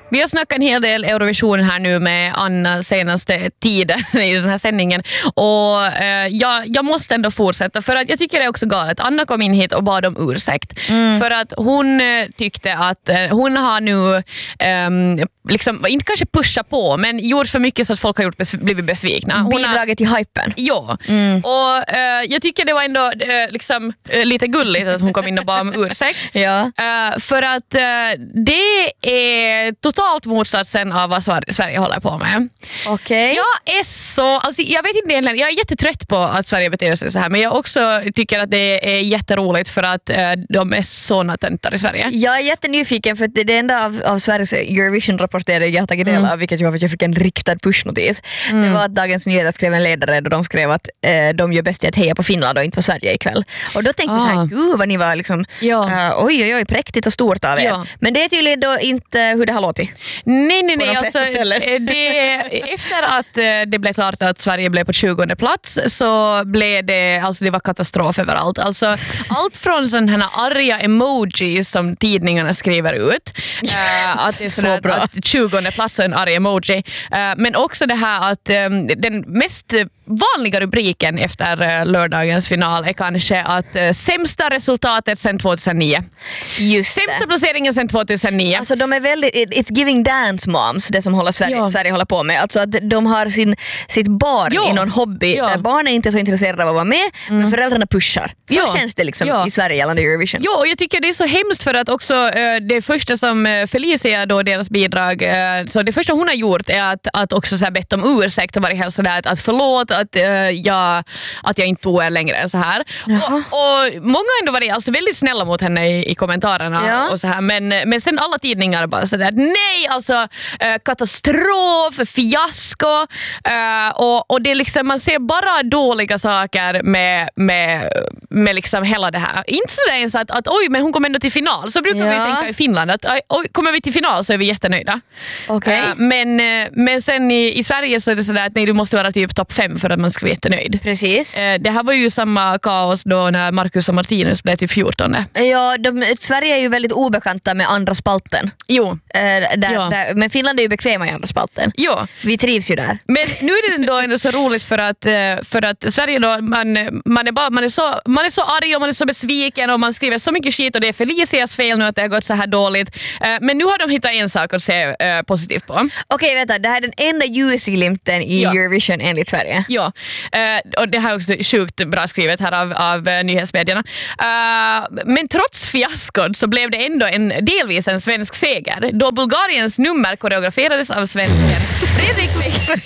Vi har snackat en hel del Eurovision här nu med Anna senaste tiden i den här sändningen. Och jag måste ändå fortsätta för att jag tycker det är också galet. Anna kom in hit och bad om ursäkt. För att hon tyckte att hon har nu liksom, inte kanske pusha på, men gjort för mycket så att folk har blivit besvikna. Bidraget till hypen. Ja, och jag tycker det var ändå liksom, lite gulligt att hon kom in och bad om ursäkt. Ja. För att det är totalt motsatsen av vad Sverige håller på med. Okej. Jag är så, alltså, jag vet inte egentligen, jag är jättetrött på att Sverige beter sig så här, men jag också tycker att det är jätteroligt för att de är såna töntar i Sverige. Jag är jättenyfiken för att det enda av Sveriges Eurovision-rapportering jag har tagit del av, vilket var för att jag fick en riktad pushnotis. Det var att Dagens Nyheter skrev en ledare då de skrev att de gör bäst i att heja på Finland och inte på Sverige ikväll. Och då tänkte jag så här, gud vad ni var liksom, oj, präktigt och stort av er. Ja. Men det är tydligen då inte hur det har låtit. Nej, alltså, efter att det blev klart att Sverige blev på 20:e plats så blev det, alltså det var katastrof överallt. Alltså, allt från sådana här arga emojis som tidningarna skriver ut, att det är så bra. Att 20:e plats är en arg emoji, men också det här att den mest vanliga rubriken efter lördagens final är kanske att sämsta resultatet sedan 2009. Just sämsta det. Placeringen sedan 2009. Alltså de är väldigt, it's giving dance moms, det som håller Sverige håller på med. Alltså att de har sitt barn i någon hobby där barnen inte är så intresserade av att vara med, men föräldrarna pushar. Så känns det liksom i Sverige gällande Eurovision. Ja, och jag tycker det är så hemskt för att också det första som Felicia då, deras bidrag, så det första hon har gjort är att också så här bett om ursäkt och varit helt sådär att förlåt att jag inte tog er längre så här. Och många har ändå varit alltså väldigt snälla mot henne i kommentarerna och så här, men sen alla tidningar bara sådär, nej alltså katastrof, fiasko, och det är liksom, man ser bara dåliga saker med liksom hela det här. Inte så ens att oj, men hon kommer ändå till final, så brukar vi tänka i Finland att oj, kommer vi till final så är vi jättenöjda. Okay. Men sen i Sverige så är det sådär att nej, du måste vara typ topp 5 för att man ska vara jättenöjd. Precis. Det här var ju samma kaos då när Marcus och Martinus blev till 14. Ja, Sverige är ju väldigt obekanta med andra spalten. Jo. Men Finland är ju bekväma i andra spalten. Jo. Vi trivs ju där. Men nu är det ändå så roligt för att Sverige då, man är så arg och man är så besviken och man skriver så mycket skit och det är Felicias fel nu att det har gått så här dåligt. Men nu har de hittat en sak att se positivt på. Okej, vänta, det här är den enda ljusglimten i Eurovision enligt Sverige. Ja, och det här är också sjukt bra skrivet här av nyhetsmedierna. Men trots fiaskot så blev det ändå delvis en svensk seger då Bulgariens nummer koreograferades av svensken Fredrik